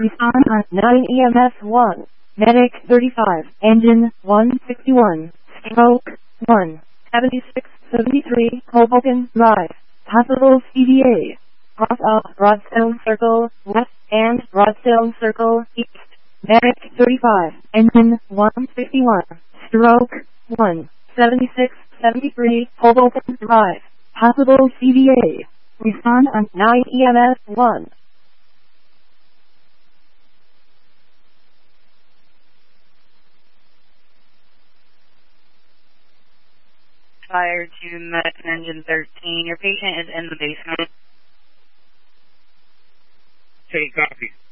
Respond on 9 EMS 1. Medic 35. Engine 161. Stroke 1. 7673 Hoboken Drive. Possible CVA. Cross out Broadstone Circle West and Broadstone Circle East. Medic 35. Engine 161. Stroke 1. 7673 Hoboken Drive. Possible CVA. Respond on 9 EMS 1. Fire to Medicine Engine 13. Your patient is in the basement. Take copy.